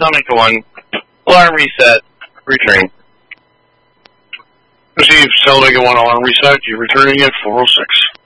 Omega 1. Alarm reset. Returning. Received Omega 1 alarm reset. You're returning at 406.